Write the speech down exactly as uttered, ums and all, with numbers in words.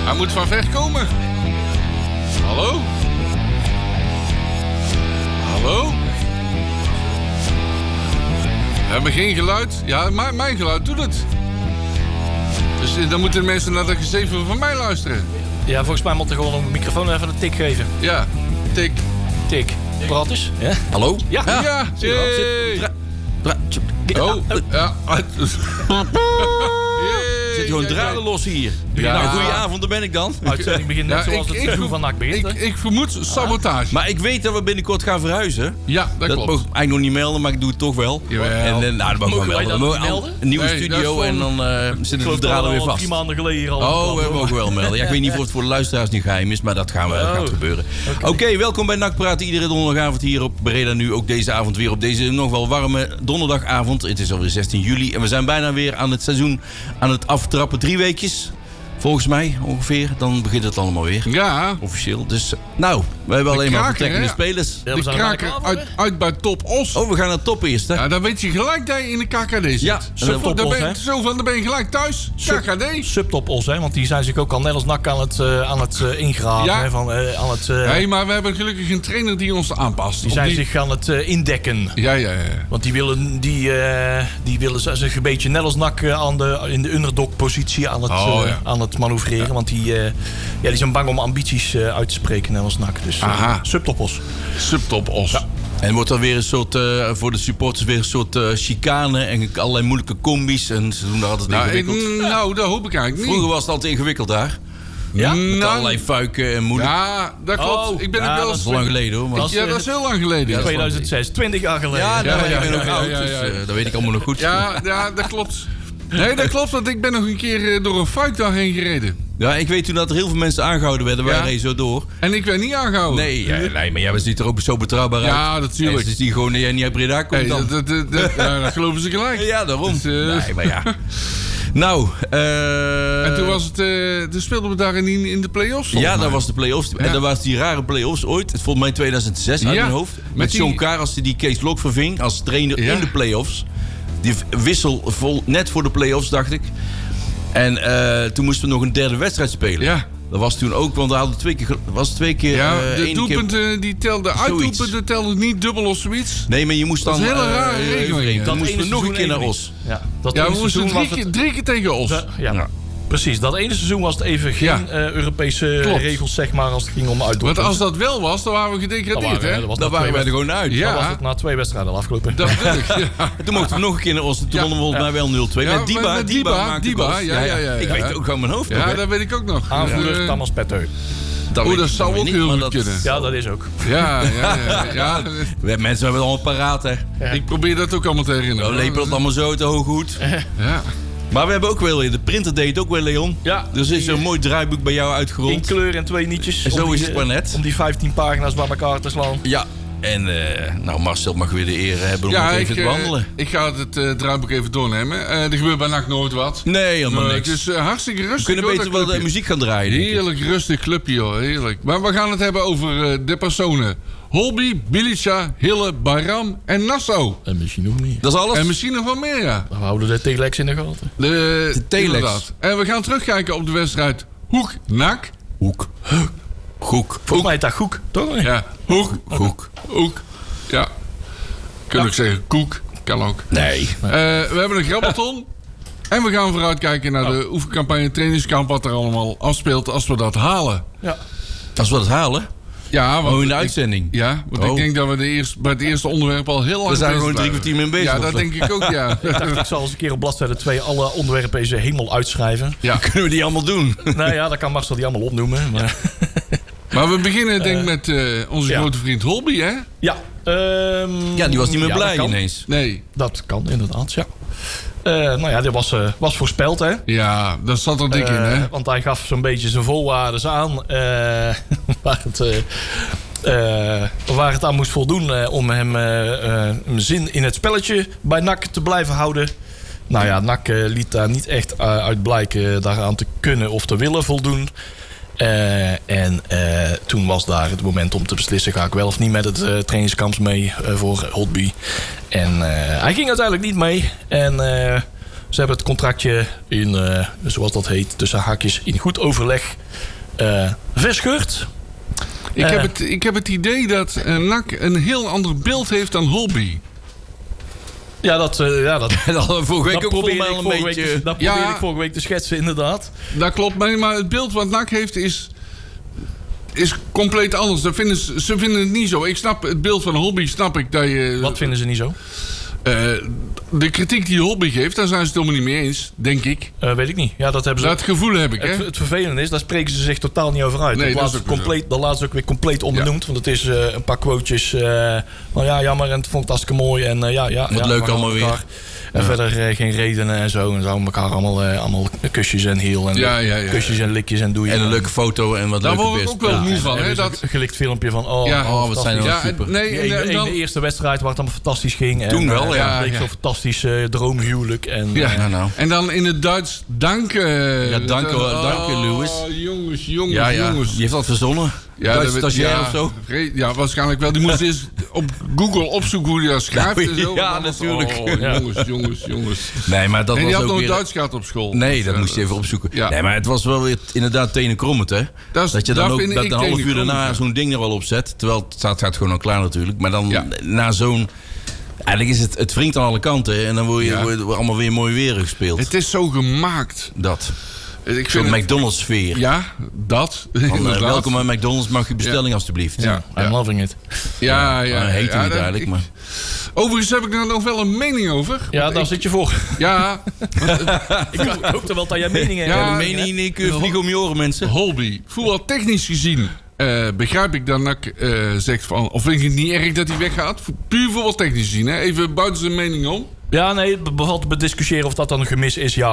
Hij moet van ver komen. Hallo? Hallo? We hebben geen geluid. Ja, mijn, mijn geluid doet het. Dus dan moeten de mensen naar dat gezeven van mij luisteren. Ja, volgens mij moet er gewoon een microfoon even een tik geven. Ja, tik. Tik. Praat eens. Ja. Hallo? Ja. Ja. ja. Hey. Dra- dra- Oh, ja. Er zit gewoon draden los hier. Ja. Nou, goedenavond, daar ben ik dan. Uitzending begint net Ja, zoals ik- het ik- seizoen van N A C begint. Ik, hè? ik vermoed sabotage. Maar ik weet dat we binnenkort gaan verhuizen. Ja, dat, Dat klopt. mogen we eigenlijk nog niet melden, maar ik doe het toch wel. Jawel. En, en, nou, dat mogen we Mogen wij melden. dat We mogen melden? Een nieuwe Nee, dat studio is en gewoon- dan uh, Ik zitten de geloof dat draden we weer al vast. drie maanden geleden hier al. Oh, we mogen wel melden. Ja, ik weet niet of het voor de luisteraars nu geheim is, maar dat, gaan we, dat Oh. gaat gebeuren. Oké, okay, welkom bij N A C Praat. Iedere donderdagavond hier op Breda Nu. Ook deze avond weer op deze nog wel warme donderdagavond. Het is alweer zestien juli en we zijn bijna weer aan het seizoen aan het aftrappen. Drie weekjes, volgens mij ongeveer. Dan begint het allemaal weer. Ja, Officieel. Dus nou, we hebben alleen maar kraker, vertrekkende hè? spelers. Ja, we de zijn er bijna kraker klaar voor, uit, hè? uit bij Top Os. Oh, we gaan naar top eerst, hè? Ja, dan weet je gelijk dat je in de K K D zit. Ja, zo, Top van, dan Os, ben, hè? zo van, dan ben je gelijk thuis. K K D. Subtop Os, hè? Want die zijn zich ook al net als N A C aan het, uh, aan het uh, ingraven. Ja. Hè? Van, uh, aan het, uh, Nee, maar we hebben gelukkig een trainer die ons aanpast. die Op zijn die- zich aan het uh, indekken. Ja, ja, ja. Want die willen, die, uh, die willen zich een beetje net als N A C uh, aan de, in de underdog-positie aan het, Oh, uh, ja. aan het manoeuvreren. Ja. Want die, uh, ja, die zijn bang om ambities uh, uit te spreken, net als N A C. Dus uh, Aha. Subtop Os. Subtop Os. Ja. En wordt er weer een soort, uh, voor de supporters weer een soort uh, chicane en allerlei moeilijke combis. En ze doen daar altijd Nou, ik, ingewikkeld. nou, dat hoop ik eigenlijk niet. Vroeger was het altijd ingewikkeld daar. Ja? Met Nou, allerlei fuiken en moeilijk. ja, dat klopt. Oh, ik ben ja, ook wel dat Dat eens... is al lang geleden hoor. Maar Dat is- Ja, dat is heel lang geleden. Ja, tweeduizend zes, twintig jaar geleden. ja, nou, ja, ik ben ja, ook ja, oud, ja, dus ja. uh, dat weet ik allemaal nog goed. ja, ja, dat klopt. Nee, dat klopt, want ik ben nog een keer uh, door een fuik daarheen gereden. Ja, ik weet toen dat er heel veel mensen aangehouden werden. Wij Ja. reden zo door. En ik werd niet aangehouden. Nee, ja, nee, maar jij was niet er ook zo betrouwbaar uit. Ja, natuurlijk. En dus die gewoon jij niet uit Breda komt Hey, dan. dat, dat, dat, ja, dat geloven ze gelijk. Ja, daarom. Dus, uh, Nee, maar ja. Nou, eh En toen, was het, uh, toen speelden we daar in, in de play-offs. volgens ja, mij. dat was de play-offs. En Ja. dat was die rare play-offs ooit. Het volgens mij tweeduizend zes uit Ja, mijn hoofd. Met, met die- John Karas die Kees Lok verving als trainer Ja. in de play-offs. Die wissel vol, net voor de play-offs, dacht ik. En uh, toen moesten we nog een derde wedstrijd spelen. Ja. Dat was toen ook, want we hadden twee keer... was twee keer Ja, uh, de één doelpunten keer... die telden, Zoiets. uitdoelpunten telden niet dubbel of zoiets. Nee, maar je moest Dat dan... is een hele uh, rare uh, regeling, hè? Dan Dat moesten we ene nog een seizoen keer naar even Os. Ja, dat Ja, ene we moesten seizoen drie was keer, het- drie keer tegen Os. Ja, ja. Ja. Precies. Dat ene seizoen was het even geen Ja. uh, Europese Klopt. regels, zeg maar, als het ging om Want uitdoelpunten. als dat wel was, dan waren we Dan gedegradeerd, waren, hè? we- dat was Dan na waren wij er twee gewoon uit. Ja. Dan was het na twee wedstrijden al afgelopen. Dat bedoel ik, ja. En toen mochten we nog een keer naar Os. Toen Ja. wonnen we volgens mij wel nul twee. Ja, met Diba. met Diba, Diba, maakte Diba, goals. ja, ja, ja, Ik ja. weet het ook aan mijn hoofd nog, Ja, hè. dat weet ik ook nog. Aanvoerder Eh, Thomas Petteu. Dat Oh, weet dat ik zou nog ook niet, heel maar goed dat- kunnen. Ja, dat is ook. Ja, ja, ja. ja. We- Mensen hebben het allemaal paraat, hè. Ik probeer dat ook allemaal te herinneren. We lepelen het allemaal zo te hoog goed. Ja. Maar we hebben ook wel... De printer deed het ook wel, Leon. Ja. Dus is er een mooi draaiboek bij jou In uitgerold. kleur en twee nietjes. En zo Om die, is het maar net. Om die vijftien pagina's bij elkaar te slaan. Ja. En uh, nou, Marcel mag weer de eer hebben om Ja, het ik, even te eh, behandelen. ik ga het uh, draaiboek even doornemen. Uh, er gebeurt bij N A C nooit wat. Nee, helemaal Uh, niks. Het is uh, hartstikke rustig. We kunnen hoor, beter dat wel de clubje. muziek gaan draaien. denk ik. Heerlijk rustig clubje, hoor. Heerlijk. Maar we gaan het hebben over uh, de personen. Holby, Bilica, Hille, Bayram en Nassau. En misschien nog meer. Dat is alles? En misschien nog wel meer, ja. We houden de telex in de gaten. De, De telex. inderdaad. En we gaan terugkijken op de wedstrijd Hoek-N A C. Hoek. Hoek. Volgens mij is dat goed, toch? Ja, Hoek. Hoek. Hoek. Ja. Kunnen we ook zeggen Koek. Kan ook. Nee. Uh, we hebben een grabbelton. En we gaan vooruitkijken naar de oefencampagne trainingskamp. Wat er allemaal afspeelt als we dat halen. Ja. Als we dat halen. Ja, want Oh, in de ik- uitzending. Ja, want Oh. ik denk dat we de eerst, bij het eerste onderwerp al heel lang We zijn er bezig gewoon drie blijven. kwartier mee bezig. Ja, of dat zo. denk ik ook, ja. Ik dacht, ik zal eens een keer op bladzijde twee alle onderwerpen eens helemaal uitschrijven. ja. Kunnen we die allemaal doen? Nou ja, dan kan Marcel die allemaal opnoemen. Maar Maar we beginnen denk ik met uh, onze ja. grote vriend Holby, hè? ja, ehm, Ja, die was niet meer ja, blij dat kan. ineens. Nee. Dat kan inderdaad, ja. Uh, nou ja, dit was, uh, was voorspeld, hè. Ja, dat zat er dik in, Uh, hè? want hij gaf zo'n beetje zijn voorwaarden aan. Uh, waar, het, uh, uh, waar het aan moest voldoen uh, om hem uh, uh, een zin in het spelletje bij N A C te blijven houden. Nou ja, N A C uh, liet daar niet echt uh, uit blijken daaraan te kunnen of te willen voldoen. Uh, en uh, toen was daar het moment om te beslissen: ga ik wel of niet met het uh, trainingskamp mee uh, voor Holtby. En uh, hij ging uiteindelijk niet mee. En uh, Ze hebben het contractje in, uh, zoals dat heet, tussen haakjes in goed overleg uh, verscheurd. Ik, Uh, heb het, ik heb het idee dat uh, N A C een heel ander beeld heeft dan Holby. Ja, dat, uh, ja, dat, Dat hadden we vorige week dat ook probeer, ik volgens mij vorige, een week, beetje... te, dat Ja. probeer ik vorige week te schetsen, inderdaad. Dat klopt, maar, maar het beeld wat N A C heeft is, is compleet anders. Dat vinden ze, ze vinden het niet zo. Ik snap het beeld van Holby, snap ik. Dat je, Wat vinden ze niet zo? Uh, de kritiek die Holby geeft, daar zijn ze het helemaal niet mee eens, denk ik. Uh, weet ik niet. Ja, dat hebben ze. Dat gevoel heb ik, hè? Het, het vervelende is, daar spreken ze zich totaal niet over uit. Nee, dat dat laat is ze ook weer compleet, dat laat ze ook weer compleet onbenoemd. Ja. Want het is uh, een paar quotejes. Uh, nou ja, jammer en het vond ik hartstikke mooi. En uh, ja, ja, Wat ja, leuk we gaan allemaal elkaar. En Ja. verder uh, geen redenen en zo. En zo elkaar allemaal, uh, allemaal kusjes en heel. En Ja, ja, ja, kusjes en likjes en doei. En een leuke foto en wat Daar leuke word ik best. ook wel moe van, En hè? er is Dat, een gelikt filmpje van. Oh, Ja. oh, Oh, wat zijn fantastisch. dat ja, super. en, nee, Die en, ene, en dan, ene eerste wedstrijd waar het allemaal fantastisch ging. Toen en, wel, uh, ja, Het leek ja. zo'n fantastisch uh, droomhuwelijk. En, Ja. uh, Ja, nou. en dan in het Duits danken. Ja, dank, Dat- hoor, dank je, Louis. Oh, jongens, jongens, Ja, ja. jongens. Die heeft dat verzonnen. Ja, Duits dat- stagiair ja, of zo. re- Ja, waarschijnlijk wel. Die moest eens op Google opzoeken hoe hij dat schrijft Nou, en zo. ja, En dan was- natuurlijk. Oh, Ja. jongens, jongens, jongens. Nee, maar dat En die was had ook nog weer... Duits gehad op school. Nee, Dus, dat eh, moest je even opzoeken. Ja. Nee, maar het was wel weer inderdaad tenenkrommend, hè? Dat is- Dat je dat dan ook vind dat ik een half uur tenenkrommend, daarna ja. zo'n ding er al op zet. Terwijl het staat, gaat gewoon al klaar natuurlijk. Maar dan Ja. na zo'n... Eigenlijk is het, het wringt aan alle kanten. En dan word je, Ja. wordt er allemaal weer mooi weer gespeeld. Het is zo gemaakt. Dat. Ik vind Zo'n het- McDonald's sfeer. Ja, dat. Van, eh, inderdaad. welkom bij McDonald's, mag je bestelling alsjeblieft. Ja, I'm ja. loving it. Ja, ja. Maar heet ja, hij niet dat- eigenlijk, ik- maar... Overigens heb ik daar nog wel een mening over. Ja, Want daar ik- zit je voor. Ja, Ik hoopte wel dat jij meningen Ja, hebt. Ja, mening, ik uh, vlieg om je oren, mensen. Holby. Voetbaltechnisch gezien eh, begrijp ik dat N A C eh, zegt van... Of vind ik het niet erg dat hij weggaat? Puur voetbaltechnisch gezien, hè? Even buiten zijn mening om. Ja, nee, behalve bediscussiëren of dat dan een gemis is, ja